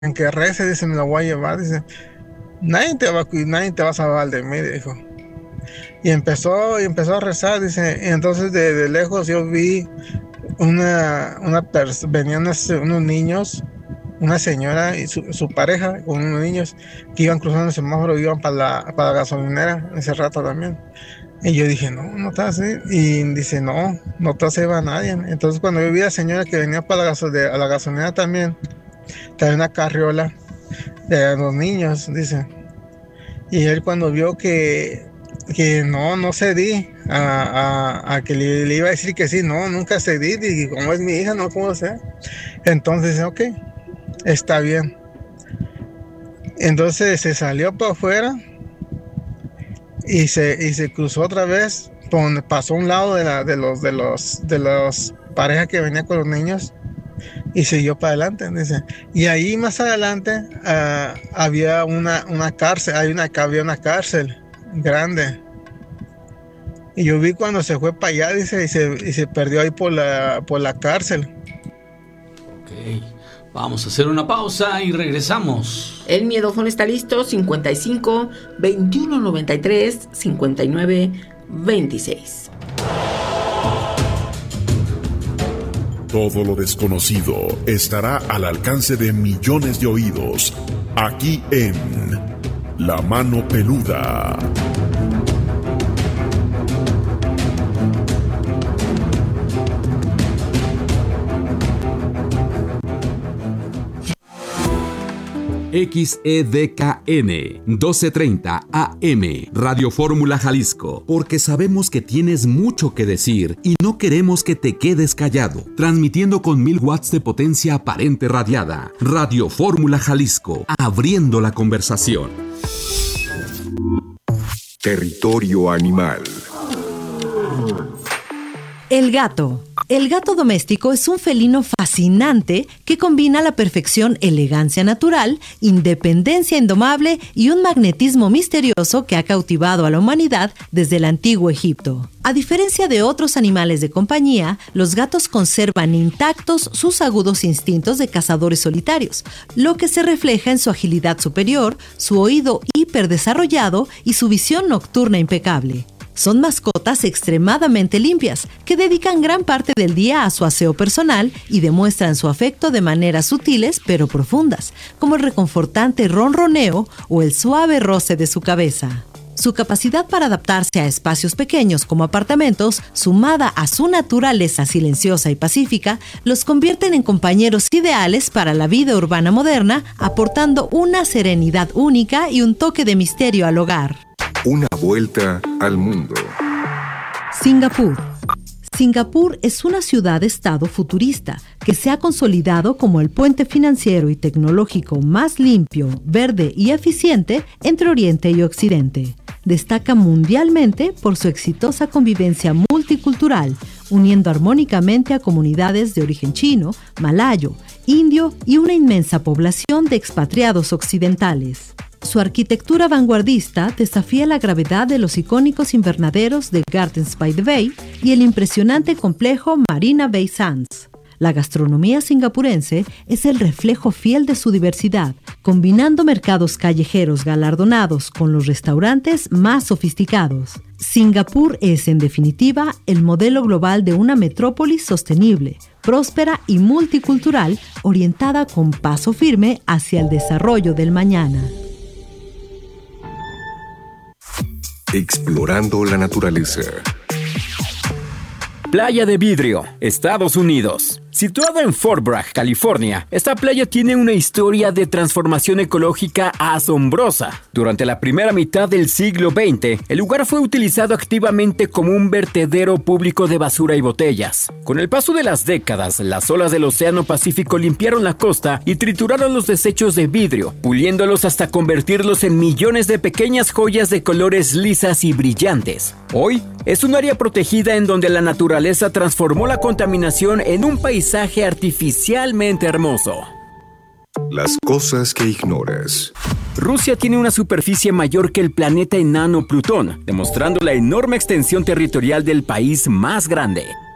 en que rece, dice, me lo voy a llevar, dice, nadie te va a salvar de mí, dijo. Y empezó a rezar, dice, y entonces de lejos yo vi venían unos niños, una señora y su pareja con unos niños que iban cruzando el semáforo, iban para la gasolinera ese rato también. Y yo dije, no está así. Y dice, no te se va nadie. Entonces cuando yo vi a la señora que venía a la gasolinera también, traía una carriola de los niños, dice. Y él cuando vio que no cedí a que le iba a decir que sí, nunca cedí, y como es mi hija, no puedo ser. Entonces, ok, está bien. Entonces se salió para afuera y se cruzó otra vez, pasó a un lado de los parejas que venía con los niños y siguió para adelante, dice. Y ahí más adelante había una cárcel, había una cárcel grande. Y yo vi cuando se fue para allá, dice, y se perdió ahí por la cárcel. Ok, vamos a hacer una pausa y regresamos. El Miedófono está listo, 55 21 93 59 26. Todo lo desconocido estará al alcance de millones de oídos, aquí en La Mano Peluda. XEDKN 1230 AM Radio Fórmula Jalisco, porque sabemos que tienes mucho que decir y no queremos que te quedes callado. Transmitiendo con 1000 watts de potencia aparente radiada. Radio Fórmula Jalisco, abriendo la conversación. Territorio Animal. El gato. El gato doméstico es un felino fascinante que combina a la perfección elegancia natural, independencia indomable y un magnetismo misterioso que ha cautivado a la humanidad desde el antiguo Egipto. A diferencia de otros animales de compañía, los gatos conservan intactos sus agudos instintos de cazadores solitarios, lo que se refleja en su agilidad superior, su oído hiperdesarrollado y su visión nocturna impecable. Son mascotas extremadamente limpias, que dedican gran parte del día a su aseo personal y demuestran su afecto de maneras sutiles pero profundas, como el reconfortante ronroneo o el suave roce de su cabeza. Su capacidad para adaptarse a espacios pequeños como apartamentos, sumada a su naturaleza silenciosa y pacífica, los convierten en compañeros ideales para la vida urbana moderna, aportando una serenidad única y un toque de misterio al hogar. Una vuelta al mundo. Singapur. Singapur es una ciudad-estado futurista que se ha consolidado como el puente financiero y tecnológico más limpio, verde y eficiente entre Oriente y Occidente. Destaca mundialmente por su exitosa convivencia multicultural, uniendo armónicamente a comunidades de origen chino, malayo, indio y una inmensa población de expatriados occidentales. Su arquitectura vanguardista desafía la gravedad de los icónicos invernaderos de Gardens by the Bay y el impresionante complejo Marina Bay Sands. La gastronomía singapurense es el reflejo fiel de su diversidad, combinando mercados callejeros galardonados con los restaurantes más sofisticados. Singapur es, en definitiva, el modelo global de una metrópolis sostenible, próspera y multicultural, orientada con paso firme hacia el desarrollo del mañana. Explorando la naturaleza. Playa de Vidrio, Estados Unidos. Situado en Fort Bragg, California, esta playa tiene una historia de transformación ecológica asombrosa. Durante la primera mitad del siglo XX, el lugar fue utilizado activamente como un vertedero público de basura y botellas. Con el paso de las décadas, las olas del Océano Pacífico limpiaron la costa y trituraron los desechos de vidrio, puliéndolos hasta convertirlos en millones de pequeñas joyas de colores lisas y brillantes. Hoy, es un área protegida en donde la naturaleza transformó la contaminación en un paisaje artificialmente hermoso. Las cosas que ignoras. Rusia tiene una superficie mayor que el planeta enano Plutón, demostrando la enorme extensión territorial del país más grande.